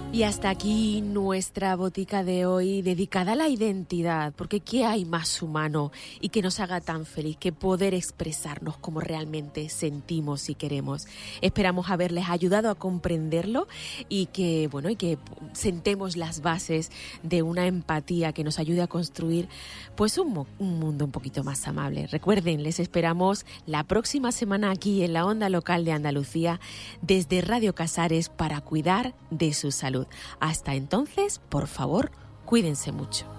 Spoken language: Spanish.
Y hasta aquí nuestra botica de hoy dedicada a la identidad, porque ¿qué hay más humano y que nos haga tan feliz que poder expresarnos como realmente sentimos y queremos? Esperamos haberles ayudado a comprenderlo y que sentemos las bases de una empatía que nos ayude a construir pues un mundo un poquito más amable. Recuerden, les esperamos la próxima semana aquí en la Onda Local de Andalucía desde Radio Casares para cuidar de su salud. Hasta entonces, por favor, cuídense mucho.